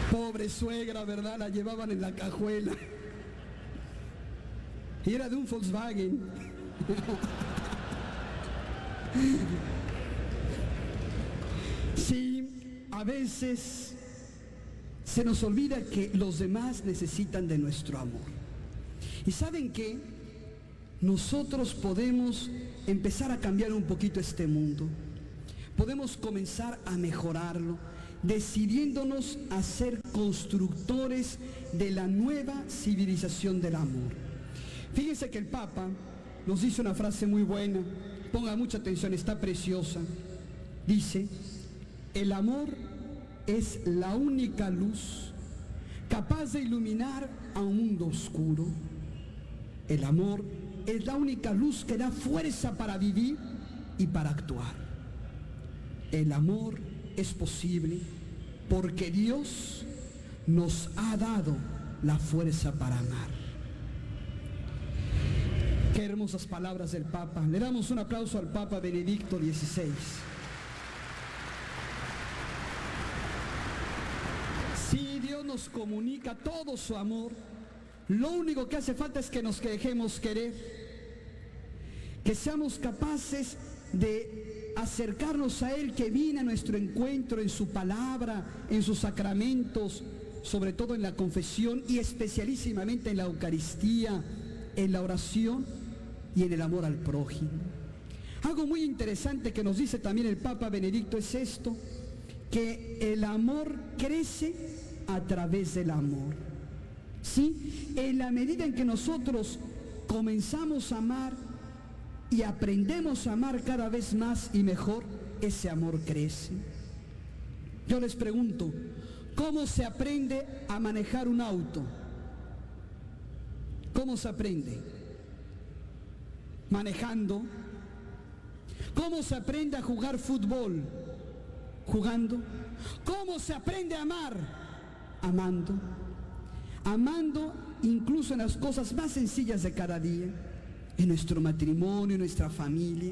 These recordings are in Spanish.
Pobre suegra, ¿verdad? La llevaban en la cajuela. Y era de un Volkswagen. Sí, a veces se nos olvida que los demás necesitan de nuestro amor. ¿Y saben qué? Nosotros podemos empezar a cambiar un poquito este mundo. Podemos comenzar a mejorarlo, decidiéndonos a ser constructores de la nueva civilización del amor. Fíjense que el Papa nos dice una frase muy buena, ponga mucha atención, está preciosa. Dice, el amor es la única luz capaz de iluminar a un mundo oscuro. El amor es la única luz que da fuerza para vivir y para actuar. El amor es posible porque Dios nos ha dado la fuerza para amar. Qué hermosas palabras del Papa. Le damos un aplauso al Papa Benedicto XVI. Si Dios nos comunica todo su amor, lo único que hace falta es que nos dejemos querer, que seamos capaces de acercarnos a Él, que viene a nuestro encuentro en su palabra, en sus sacramentos, sobre todo en la confesión y especialísimamente en la Eucaristía, en la oración y en el amor al prójimo. Algo muy interesante que nos dice también el Papa Benedicto es esto, que el amor crece a través del amor. ¿Sí? En la medida en que nosotros comenzamos a amar y aprendemos a amar cada vez más y mejor, ese amor crece. Yo les pregunto, ¿cómo se aprende a manejar un auto? ¿Cómo se aprende? Manejando. ¿Cómo se aprende a jugar fútbol? Jugando. ¿Cómo se aprende a amar? Amando. Amando incluso en las cosas más sencillas de cada día, en nuestro matrimonio, en nuestra familia.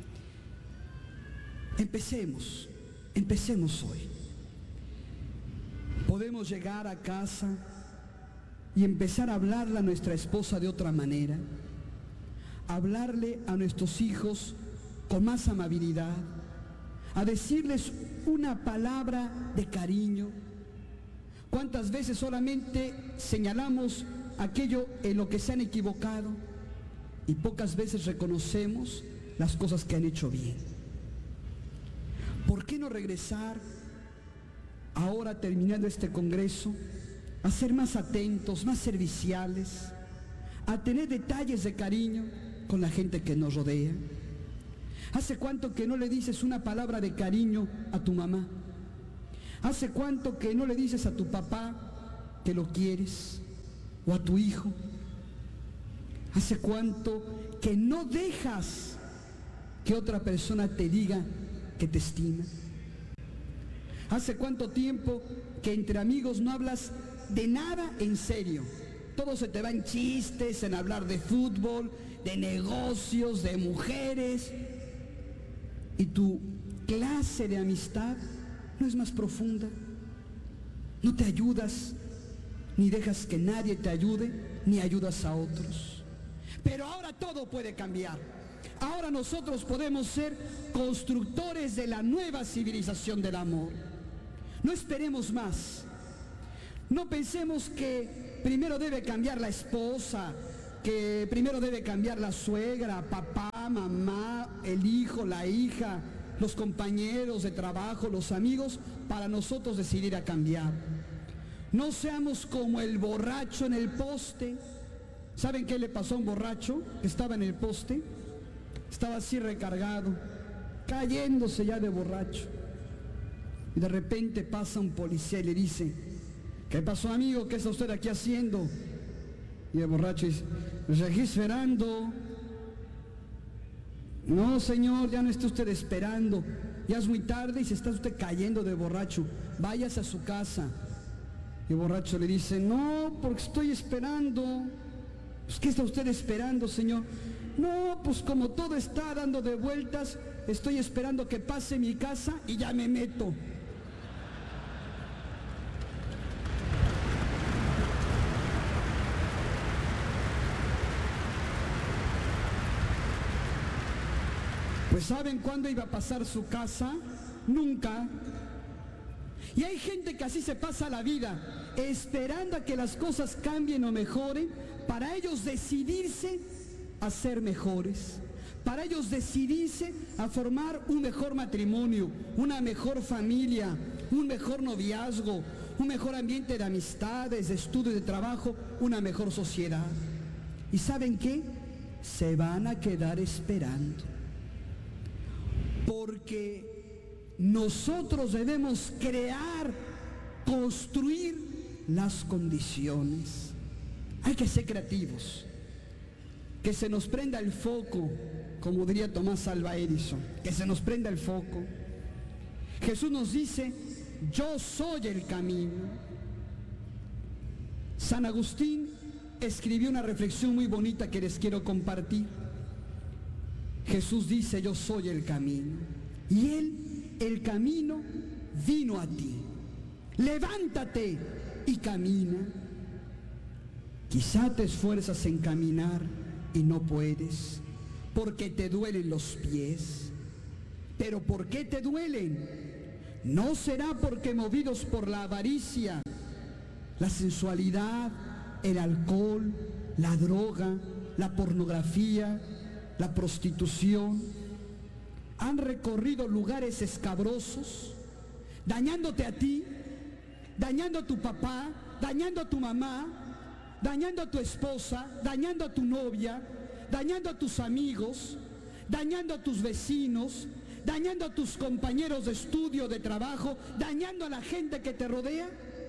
Empecemos hoy. Podemos llegar a casa y empezar a hablarle a nuestra esposa de otra manera, hablarle a nuestros hijos con más amabilidad, a decirles una palabra de cariño. ¿Cuántas veces solamente señalamos aquello en lo que se han equivocado y pocas veces reconocemos las cosas que han hecho bien? ¿Por qué no regresar ahora, terminando este congreso, a ser más atentos, más serviciales, a tener detalles de cariño con la gente que nos rodea? ¿Hace cuánto que no le dices una palabra de cariño a tu mamá? ¿Hace cuánto que no le dices a tu papá que lo quieres? ¿O a tu hijo? ¿Hace cuánto que no dejas que otra persona te diga que te estima? ¿Hace cuánto tiempo que entre amigos no hablas de nada en serio? Todo se te va en chistes, en hablar de fútbol, de negocios, de mujeres. Y tu clase de amistad no es más profunda. No te ayudas, ni dejas que nadie te ayude, ni ayudas a otros. Pero ahora todo puede cambiar. Ahora nosotros podemos ser constructores de la nueva civilización del amor. No esperemos más. No pensemos que primero debe cambiar la esposa, que primero debe cambiar la suegra, papá, mamá, el hijo, la hija, los compañeros de trabajo, los amigos, para nosotros decidir a cambiar. No seamos como el borracho en el poste. ¿Saben qué le pasó a un borracho que estaba en el poste? Estaba así recargado, cayéndose ya de borracho. Y de repente pasa un policía y le dice: ¿qué pasó, amigo? ¿Qué está usted aquí haciendo? Y el borracho dice: pues aquí esperando. No, señor, ya no está usted esperando, ya es muy tarde y se está usted cayendo de borracho, váyase a su casa. Y el borracho le dice: no, porque estoy esperando. Pues, ¿qué está usted esperando, señor? No, pues como todo está dando de vueltas, estoy esperando que pase mi casa y ya me meto. Pues ¿saben cuándo iba a pasar su casa? Nunca. Y hay gente que así se pasa la vida, esperando a que las cosas cambien o mejoren, para ellos decidirse a ser mejores, para ellos decidirse a formar un mejor matrimonio, una mejor familia, un mejor noviazgo, un mejor ambiente de amistades, de estudio y de trabajo, una mejor sociedad. ¿Y saben qué? Se van a quedar esperando. Porque nosotros debemos crear, construir las condiciones. Hay que ser creativos. Que se nos prenda el foco, como diría Tomás Alva Edison, que se nos prenda el foco. Jesús nos dice: yo soy el camino. San Agustín escribió una reflexión muy bonita que les quiero compartir. Jesús dice: yo soy el camino. Y Él, el camino, vino a ti. Levántate y camina. Quizá te esfuerzas en caminar y no puedes, porque te duelen los pies. ¿Pero por qué te duelen? No será porque movidos por la avaricia, la sensualidad, el alcohol, la droga, la pornografía, la prostitución, han recorrido lugares escabrosos, dañándote a ti, dañando a tu papá, dañando a tu mamá, dañando a tu esposa, dañando a tu novia, dañando a tus amigos, dañando a tus vecinos, dañando a tus compañeros de estudio, de trabajo, dañando a la gente que te rodea.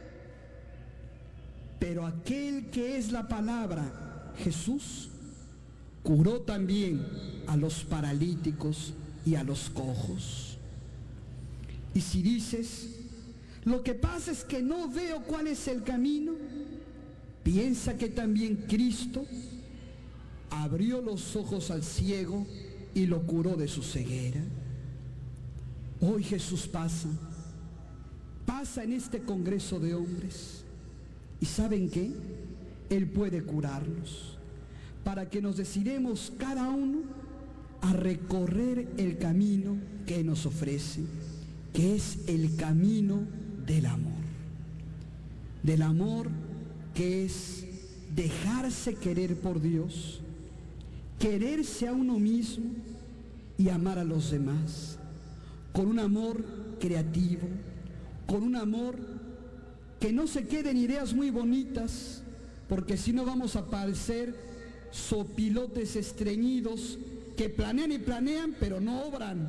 Pero aquel que es la palabra, Jesús, curó también a los paralíticos y a los cojos. Y si dices: lo que pasa es que no veo cuál es el camino, piensa que también Cristo abrió los ojos al ciego y lo curó de su ceguera. Hoy Jesús pasa en este congreso de hombres. ¿Y saben qué? Él puede curarnos, para que nos decidamos cada uno a recorrer el camino que nos ofrece, que es el camino del amor. Del amor que es dejarse querer por Dios, quererse a uno mismo y amar a los demás, con un amor creativo, con un amor que no se queden ideas muy bonitas, porque si no vamos a parecer sopilotes estreñidos que planean y planean pero no obran.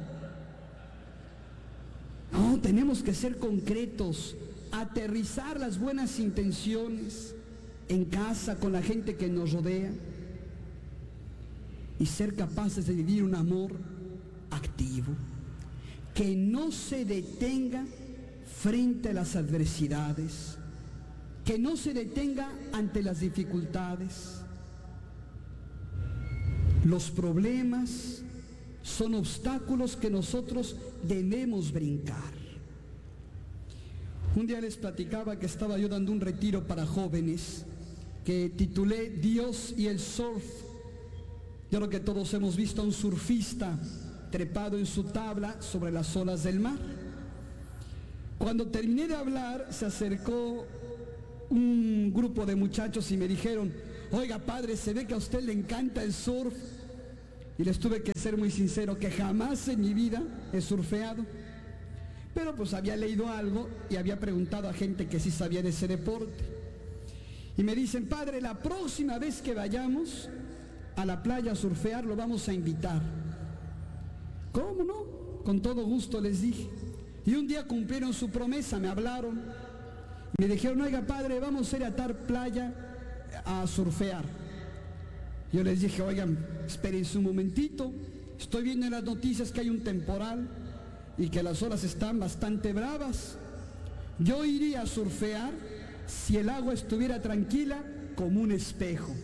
No, tenemos que ser concretos, aterrizar las buenas intenciones en casa, con la gente que nos rodea, y ser capaces de vivir un amor activo, que no se detenga frente a las adversidades, que no se detenga ante las dificultades. Los problemas son obstáculos que nosotros debemos brincar. Un día les platicaba que estaba yo dando un retiro para jóvenes que titulé Dios y el surf. Yo creo que todos hemos visto a un surfista trepado en su tabla sobre las olas del mar. Cuando terminé de hablar, se acercó un grupo de muchachos y me dijeron: oiga, padre, se ve que a usted le encanta el surf. Y les tuve que ser muy sincero que jamás en mi vida he surfeado, pero pues había leído algo y había preguntado a gente que sí sabía de ese deporte. Y me dicen: padre, la próxima vez que vayamos a la playa a surfear lo vamos a invitar. ¿Cómo no? Con todo gusto, les dije. Y un día cumplieron su promesa, me hablaron y me dijeron: oiga, padre, vamos a ir a tal playa a surfear. Yo les dije: oigan, espérense un momentito, estoy viendo en las noticias que hay un temporal y que las olas están bastante bravas. Yo iría a surfear si el agua estuviera tranquila como un espejo.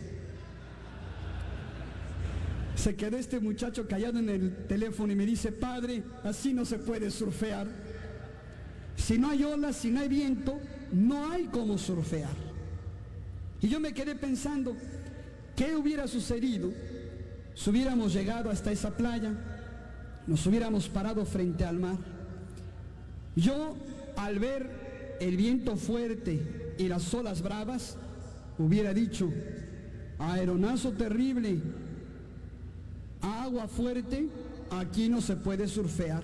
Se quedó este muchacho callado en el teléfono y me dice: padre, así no se puede surfear. Si no hay olas, si no hay viento, no hay cómo surfear. Y yo me quedé pensando, ¿qué hubiera sucedido si hubiéramos llegado hasta esa playa? nos hubiéramos parado frente al mar. Yo, al ver el viento fuerte y las olas bravas, hubiera dicho: aeronazo terrible, agua fuerte, aquí no se puede surfear.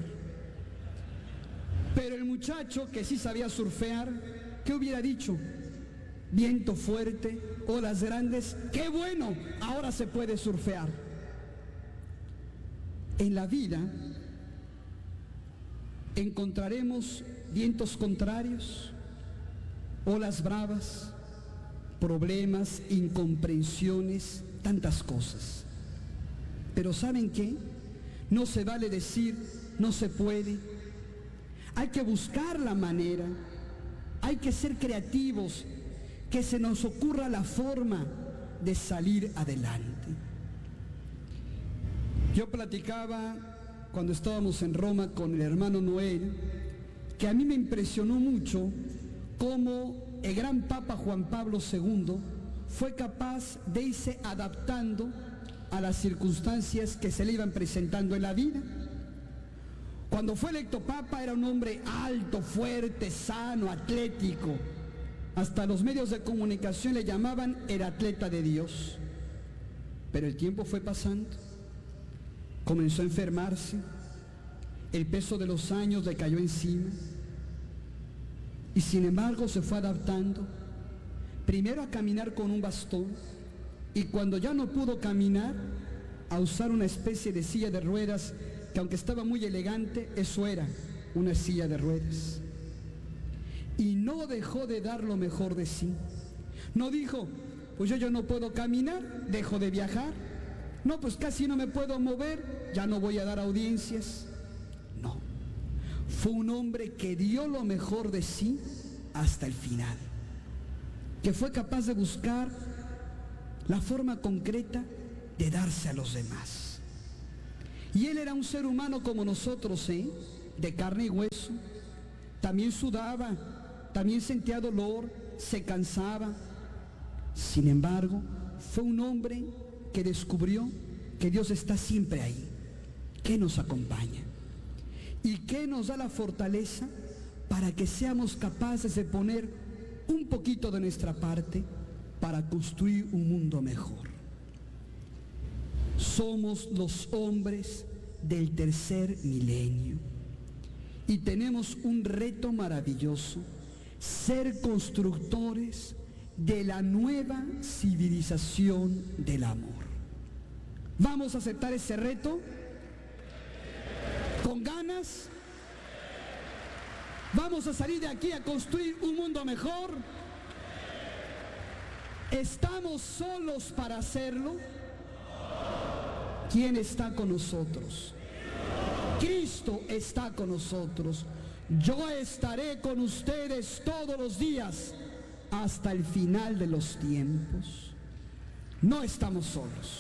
Pero el muchacho que sí sabía surfear, ¿qué hubiera dicho? Viento fuerte, olas grandes, ¡qué bueno! Ahora se puede surfear. En la vida encontraremos vientos contrarios, olas bravas, problemas, incomprensiones, tantas cosas. Pero ¿saben qué? No se vale decir no se puede. Hay que buscar la manera, hay que ser creativos, que se nos ocurra la forma de salir adelante. Yo platicaba cuando estábamos en Roma con el hermano Noel, que a mí me impresionó mucho cómo el gran Papa Juan Pablo II fue capaz de irse adaptando a las circunstancias que se le iban presentando en la vida. Cuando fue electo Papa era un hombre alto, fuerte, sano, atlético. Hasta los medios de comunicación le llamaban el atleta de Dios. Pero el tiempo fue pasando. Comenzó a enfermarse. El peso de los años le cayó encima. Y sin embargo se fue adaptando. Primero a caminar con un bastón. Y cuando ya no pudo caminar, a usar una especie de silla de ruedas, que aunque estaba muy elegante, eso era una silla de ruedas. Y no dejó de dar lo mejor de sí. No dijo: pues yo no puedo caminar, dejo de viajar. No, pues casi no me puedo mover, ya no voy a dar audiencias. No, fue un hombre que dio lo mejor de sí hasta el final, que fue capaz de buscar la forma concreta de darse a los demás. Y él era un ser humano como nosotros, de carne y hueso. También sudaba, también sentía dolor, se cansaba. Sin embargo, fue un hombre que descubrió que Dios está siempre ahí, que nos acompaña y que nos da la fortaleza para que seamos capaces de poner un poquito de nuestra parte para construir un mundo mejor. Somos los hombres del tercer milenio y tenemos un reto maravilloso: ser constructores de la nueva civilización del amor. ¿Vamos a aceptar ese reto? ¿Con ganas? ¿Vamos a salir de aquí a construir un mundo mejor? ¿Estamos solos para hacerlo? ¿Quién está con nosotros? Cristo está con nosotros. Yo estaré con ustedes todos los días hasta el final de los tiempos. No estamos solos.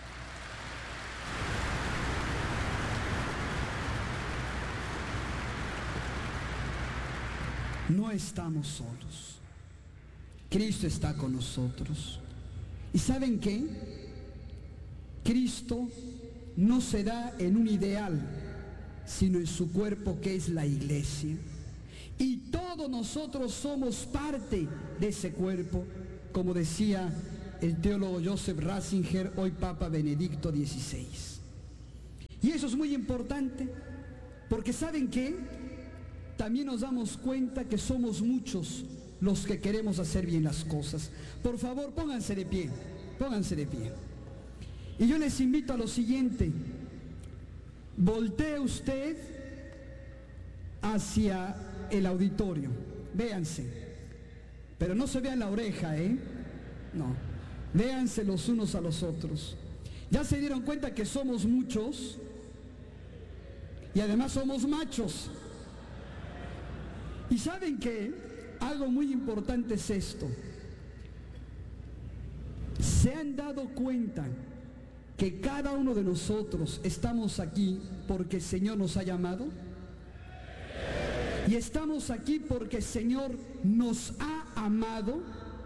No estamos solos. Cristo está con nosotros. ¿Y saben qué? Cristo no se da en un ideal, sino en su cuerpo, que es la iglesia. Y todos nosotros somos parte de ese cuerpo, como decía el teólogo Joseph Ratzinger, hoy Papa Benedicto XVI. Y eso es muy importante, porque ¿saben qué? También nos damos cuenta que somos muchos los que queremos hacer bien las cosas. Por favor, pónganse de pie, pónganse de pie. Y yo les invito a lo siguiente: voltee usted hacia el auditorio, véanse, pero no se vean la oreja, no, véanse los unos a los otros. ¿Ya se dieron cuenta que somos muchos? Y además somos machos. ¿Y saben qué? Algo muy importante es esto. ¿Se han dado cuenta que cada uno de nosotros estamos aquí porque el Señor nos ha llamado? Y estamos aquí porque el Señor nos ha amado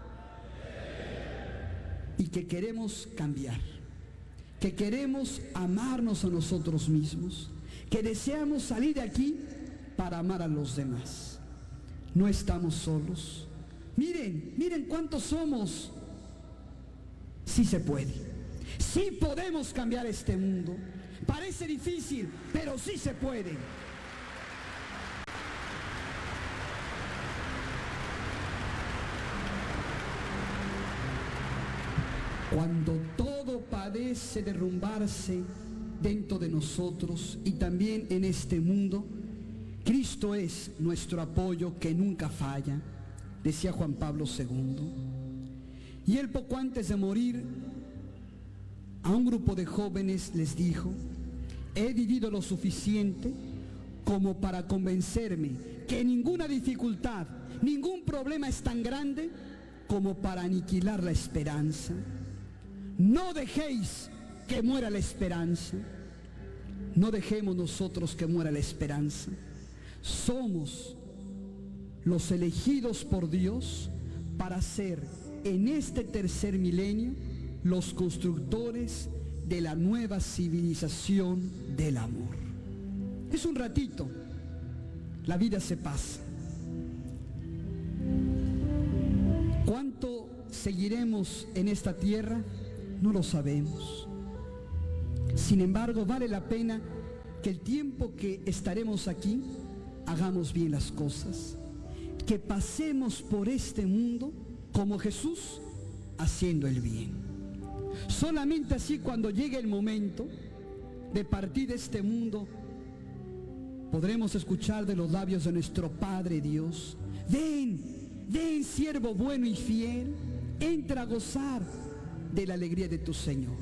y que queremos cambiar, que queremos amarnos a nosotros mismos, que deseamos salir de aquí para amar a los demás. No estamos solos. Miren, miren cuántos somos. Sí se puede. Sí podemos cambiar este mundo. Parece difícil, pero sí se puede. Cuando todo parece derrumbarse dentro de nosotros y también en este mundo, Cristo es nuestro apoyo que nunca falla, decía Juan Pablo II. Y él poco antes de morir, a un grupo de jóvenes les dijo: he vivido lo suficiente como para convencerme que ninguna dificultad, ningún problema es tan grande como para aniquilar la esperanza. No dejéis que muera la esperanza. No dejemos nosotros que muera la esperanza. Somos los elegidos por Dios para ser en este tercer milenio los constructores de la nueva civilización del amor. Es un ratito, la vida se pasa. ¿Cuánto seguiremos en esta tierra? No lo sabemos. Sin embargo, vale la pena que el tiempo que estaremos aquí hagamos bien las cosas, que pasemos por este mundo como Jesús, haciendo el bien. Solamente así, cuando llegue el momento de partir de este mundo, podremos escuchar de los labios de nuestro Padre Dios: ven, ven, siervo bueno y fiel, entra a gozar de la alegría de tu Señor.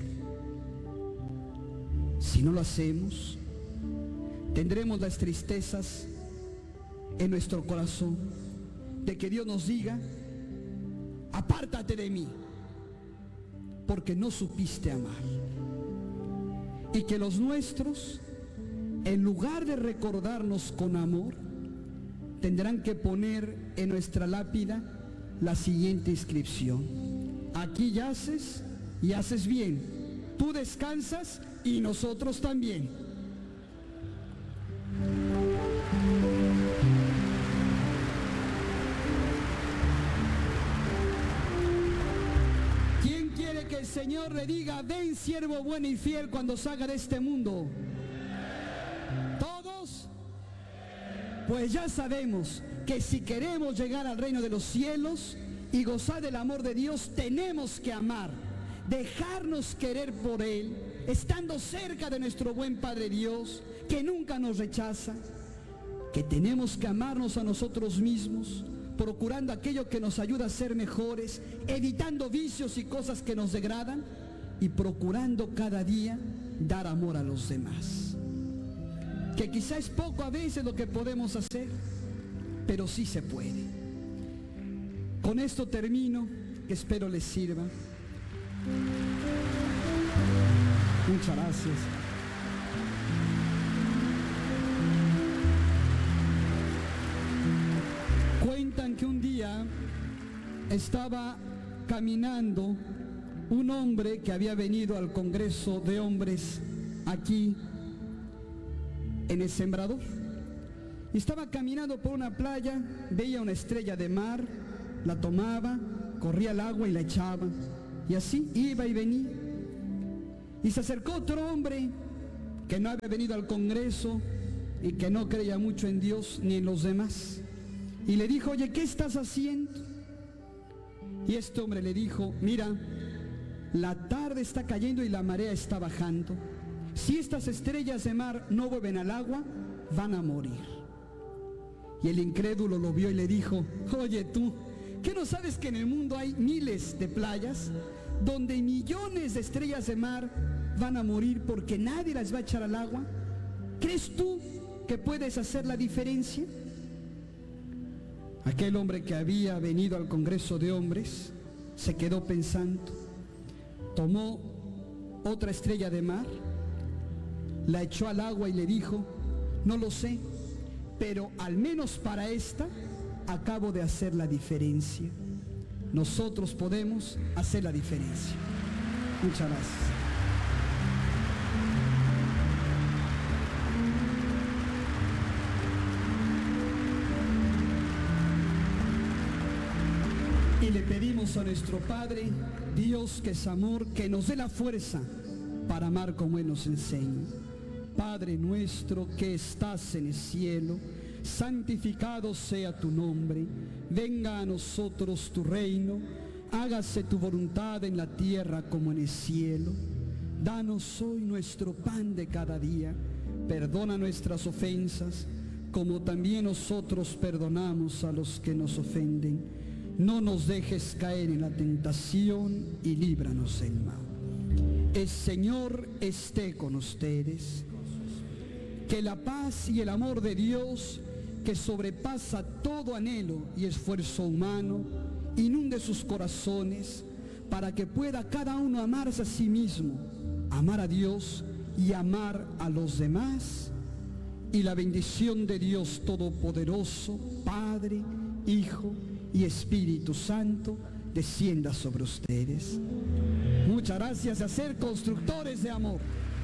Si no lo hacemos, tendremos las tristezas en nuestro corazón de que Dios nos diga: apártate de mí, porque no supiste amar. Y que los nuestros, en lugar de recordarnos con amor, tendrán que poner en nuestra lápida la siguiente inscripción: aquí yaces y haces bien, tú descansas y nosotros también. ¿Quién quiere que el Señor le diga: ven, siervo bueno y fiel, cuando salga de este mundo? ¿Todos? Pues ya sabemos que si queremos llegar al reino de los cielos y gozar del amor de Dios, tenemos que amar, dejarnos querer por Él, estando cerca de nuestro buen Padre Dios, que nunca nos rechaza, que tenemos que amarnos a nosotros mismos, procurando aquello que nos ayuda a ser mejores, evitando vicios y cosas que nos degradan, y procurando cada día dar amor a los demás. Que quizá es poco a veces lo que podemos hacer, pero sí se puede. Con esto termino, que espero les sirva. Muchas gracias. Cuentan que un día estaba caminando un hombre que había venido al Congreso de Hombres aquí en el Sembrador. Estaba caminando por una playa, veía una estrella de mar, la tomaba, corría al agua y la echaba, y así iba y venía. Y se acercó otro hombre que no había venido al Congreso y que no creía mucho en Dios ni en los demás, y le dijo: oye, ¿qué estás haciendo? Y este hombre le dijo: mira, la tarde está cayendo y la marea está bajando. Si estas estrellas de mar no vuelven al agua, van a morir. Y el incrédulo lo vio y le dijo: oye tú, ¿qué no sabes que en el mundo hay miles de playas donde millones de estrellas de mar van a morir porque nadie las va a echar al agua? ¿Crees tú que puedes hacer la diferencia? Aquel hombre que había venido al Congreso de Hombres se quedó pensando, tomó otra estrella de mar, la echó al agua y le dijo: no lo sé, pero al menos para esta acabo de hacer la diferencia. Nosotros podemos hacer la diferencia. Muchas gracias. Y le pedimos a nuestro Padre, Dios que es amor, que nos dé la fuerza para amar como Él nos enseña. Padre nuestro que estás en el cielo, santificado sea tu nombre. Venga a nosotros tu reino. Hágase tu voluntad en la tierra como en el cielo. Danos hoy nuestro pan de cada día. Perdona nuestras ofensas, como también nosotros perdonamos a los que nos ofenden. No nos dejes caer en la tentación y líbranos del mal. El Señor esté con ustedes. Que la paz y el amor de Dios, que sobrepasa todo anhelo y esfuerzo humano, inunde sus corazones para que pueda cada uno amarse a sí mismo, amar a Dios y amar a los demás. Y la bendición de Dios Todopoderoso, Padre, Hijo y Espíritu Santo, descienda sobre ustedes. Muchas gracias a ser constructores de amor.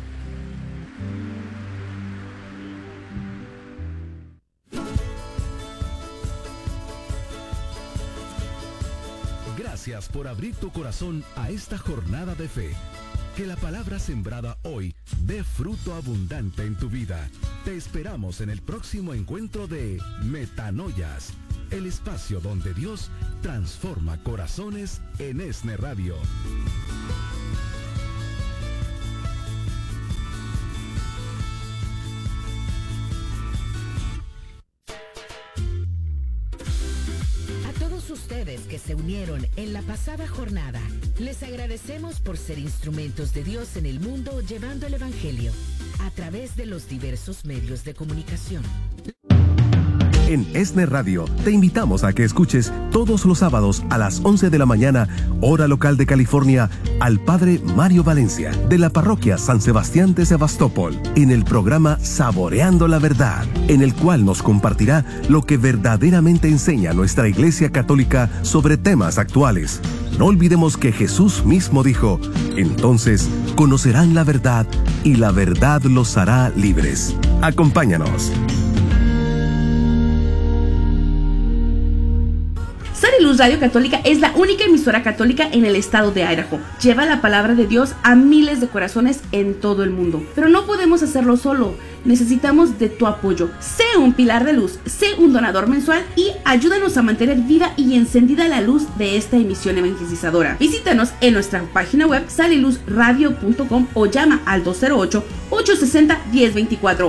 Gracias por abrir tu corazón a esta jornada de fe. Que la palabra sembrada hoy dé fruto abundante en tu vida. Te esperamos en el próximo encuentro de Metanoias, el espacio donde Dios transforma corazones en ESNE Radio. Ustedes que se unieron en la pasada jornada, les agradecemos por ser instrumentos de Dios en el mundo llevando el Evangelio a través de los diversos medios de comunicación. En ESNE Radio te invitamos a que escuches todos los sábados a las 11 de la mañana, hora local de California, al Padre Mario Valencia, de la parroquia San Sebastián de Sebastopol, en el programa Saboreando la Verdad, en el cual nos compartirá lo que verdaderamente enseña nuestra Iglesia Católica sobre temas actuales. No olvidemos que Jesús mismo dijo: entonces conocerán la verdad y la verdad los hará libres. Acompáñanos. Sal y Luz Radio Católica es la única emisora católica en el estado de Idaho. Lleva la palabra de Dios a miles de corazones en todo el mundo. Pero no podemos hacerlo solo. Necesitamos de tu apoyo. Sé un pilar de luz, sé un donador mensual y ayúdanos a mantener viva y encendida la luz de esta emisión evangelizadora. Visítanos en nuestra página web salyluzradio.com o llama al 208-860-1024.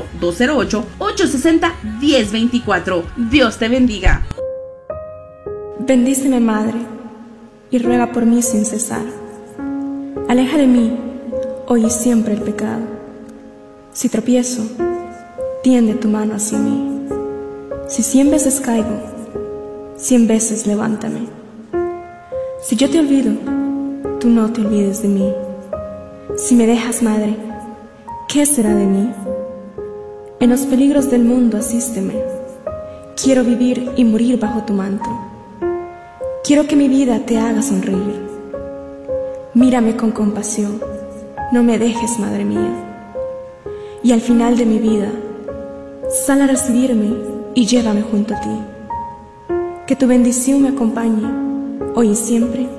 208-860-1024. Dios te bendiga. Bendíceme, Madre, y ruega por mí sin cesar. Aleja de mí, hoy y siempre, el pecado. Si tropiezo, tiende tu mano hacia mí. Si 100 veces caigo, 100 veces levántame. Si yo te olvido, tú no te olvides de mí. Si me dejas, Madre, ¿qué será de mí? En los peligros del mundo asísteme. Quiero vivir y morir bajo tu manto. Quiero que mi vida te haga sonreír. Mírame con compasión, no me dejes, Madre mía. Y al final de mi vida, sal a recibirme y llévame junto a ti. Que tu bendición me acompañe, hoy y siempre.